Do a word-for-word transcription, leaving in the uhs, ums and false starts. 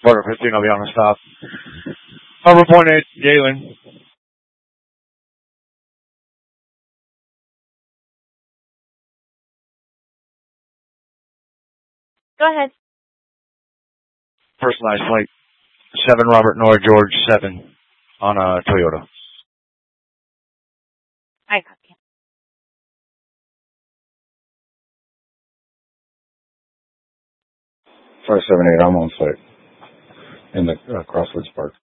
Border fifteen, I'll be on the stop. Harbor Point eight, Galen. Go ahead. Personalized flight seven, Robert Nora George seven on a Toyota. I copy. five seven eight, I'm on site in the uh, Crosswoods Park.